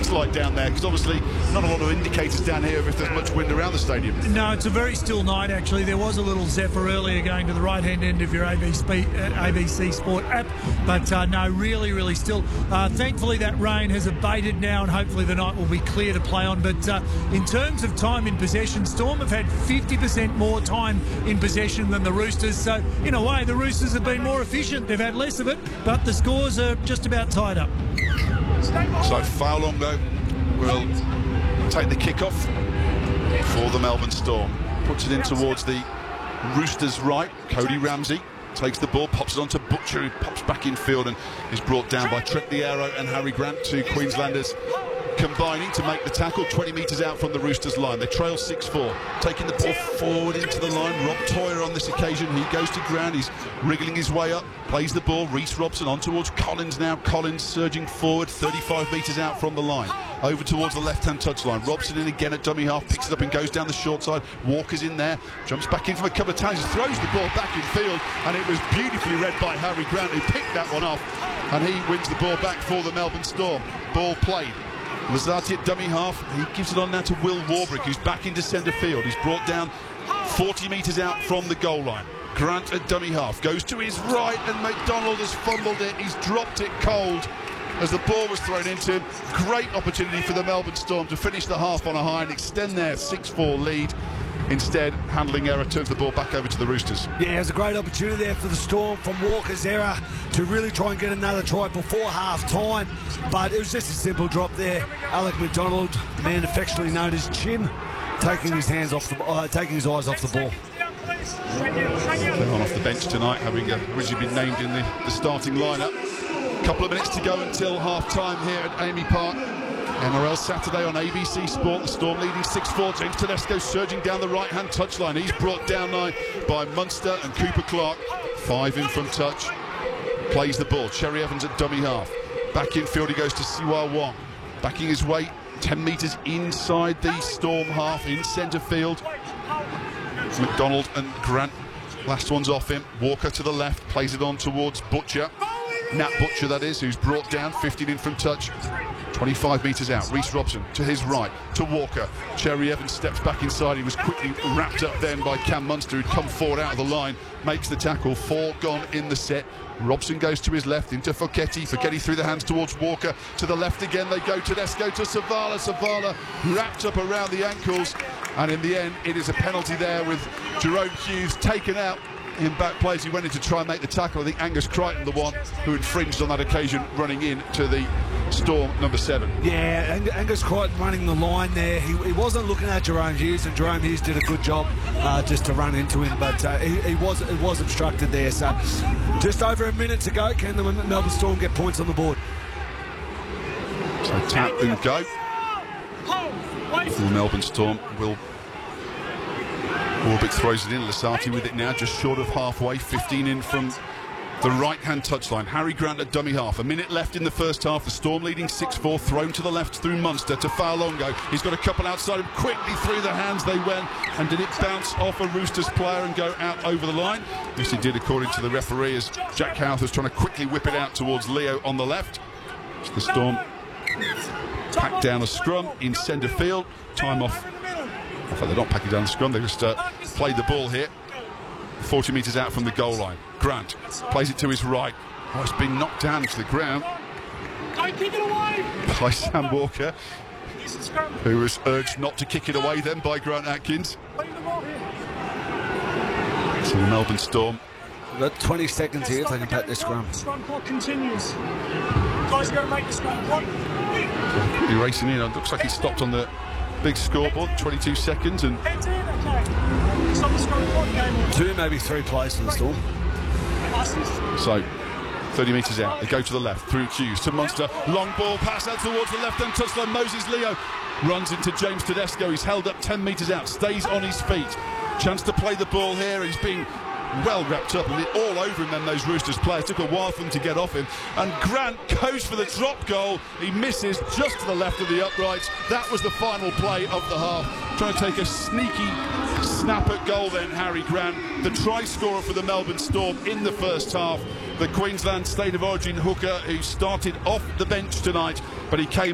winds like down there? Because obviously not a lot of indicators down here if there's much wind around the stadium. No, it's a very still night actually. There was a little zephyr earlier going to the right-hand end of your ABC Sport app, but no, really still. Thankfully that rain has abated now and hopefully the night will be clear to play on. But in terms of time in possession, Storm have had 50% more time in possession than the Roosters. So in a way, the Roosters have been more efficient. They've had less of it, but the scores are just about tied up. So Fa'alongo will take the kick-off for the Melbourne Storm. Puts it in towards the Roosters' right. Cody Ramsey takes the ball, pops it onto Butcher, who pops back in field and is brought down by Trent Loiero and Harry Grant, two Queenslanders combining to make the tackle 20 metres out from the Roosters line. They trail 6-4, taking the ball forward into the line. Rob Toyer on this occasion, he goes to ground, he's wriggling his way up, plays the ball. Reece Robson on towards Collins now. Collins surging forward 35 metres out from the line, over towards the left-hand touchline. Robson in again at dummy half, picks it up and goes down the short side. Walker's in there, jumps back in from a couple of times, throws the ball back in field, and it was beautifully read by Harry Grant, who picked that one off, and he wins the ball back for the Melbourne Storm. Ball played. Lazati at dummy half, he gives it on now to Will Warbrick, who's back into centre field. He's brought down 40 metres out from the goal line. Grant at dummy half, goes to his right, and McDonald has fumbled it. He's dropped it cold as the ball was thrown into him. Great opportunity for the Melbourne Storm to finish the half on a high and extend their 6-4 lead. Instead, handling error turns the ball back over to the Roosters. Yeah, it was a great opportunity there for the Storm from Walker's error to really try and get another try before half-time. But it was just a simple drop there. Alec McDonald, the man affectionately known as Chin, taking his eyes off the ball. They're on off the bench tonight, having originally been named in the starting lineup. A couple of minutes to go until half-time here at AAMI Park. NRL Saturday on ABC Sport. The Storm leading 6-4. James Tedesco surging down the right-hand touchline. He's brought down now by Munster and Cooper Clark. 5 in from touch. Plays the ball. Cherry Evans at dummy half. Back in field he goes to Siwa Wong. Backing his way 10 metres inside the Storm half in centre field. McDonald and Grant. Last one's off him. Walker to the left. Plays it on towards Butcher. Nat Butcher, that is, who's brought down 15 in from touch. 25 metres out. Reece Robson to his right, to Walker. Cherry Evans steps back inside. He was quickly wrapped up then by Cam Munster, who'd come forward out of the line, makes the tackle. 4 gone in the set. Robson goes to his left into Foketi. Foketi through the hands towards Walker. To the left again they go. Tedesco to Savala. Savala wrapped up around the ankles. And in the end, it is a penalty there with Jerome Hughes taken out in back plays. He went in to try and make the tackle. I think Angus Crichton, the one who infringed on that occasion, running in to the Storm number 7. Yeah, Angus Crichton running the line there. He wasn't looking at Jerome Hughes, and Jerome Hughes did a good job just to run into him, but it was obstructed there. So just over a minute to go. Can the Melbourne Storm get points on the board? So tap and go. The Melbourne Storm will... Warbrick throws it in. Lasati with it now, just short of halfway. 15 in from the right-hand touchline. Harry Grant at dummy half. A minute left in the first half. The Storm leading 6-4. Thrown to the left through Munster to Fa'alongo. He's got a couple outside him. Quickly through the hands they went. And did it bounce off a Roosters player and go out over the line? Yes, it did, according to the referee, as Jack Houth was trying to quickly whip it out towards Leo on the left. So the Storm packed down a scrum in centre field. Time off. In fact, they're not packing down the scrum, they just played the ball here. 40 metres out from the goal line. Grant plays it to his right. Oh, it's been knocked down to the ground by Sam Walker, who was urged not to kick it away then by Grant Atkins. So the Melbourne Storm. We've got 20 seconds here if they can pat this scrum. Scrum clock continues. Guys are going to make the scrum clock. He's racing in. It looks like he stopped on the big scoreboard. 22 seconds and... Stop the scrum clock, game on. 2, maybe 3 plays for the Storm. So 30 metres out, they go to the left through Hughes to Munster. Long ball pass out towards the left-hand touchline. Moses Leo runs into James Tedesco. He's held up 10 metres out, stays on his feet. Chance to play the ball here. He's being well wrapped up and all over him then, those Roosters players. Took a while for them to get off him, and Grant goes for the drop goal. He misses just to the left of the uprights. That was the final play of the half, trying to take a sneaky snap at goal then, Harry Grant, the try scorer for the Melbourne Storm in the first half. The Queensland State of Origin hooker who started off the bench tonight, but he came